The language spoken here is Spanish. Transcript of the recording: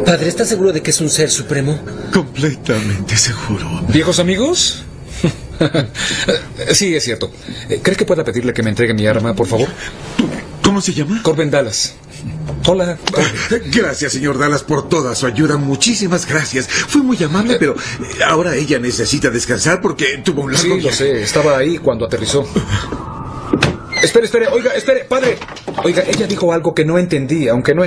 Padre, ¿estás seguro de que es un ser supremo? Completamente seguro. ¿Viejos amigos? Sí, es cierto. ¿Crees que pueda pedirle que me entregue mi arma, por favor? ¿Cómo se llama? Corbin Dallas. Hola. Gracias, señor Dallas, por toda su ayuda. Muchísimas gracias. Fue muy amable, pero ahora ella necesita descansar porque tuvo un largo Sí, lo viaje. sé. Estaba ahí cuando aterrizó. Espere. Oiga, espere, padre. Oiga, ella dijo algo que no entendí, aunque no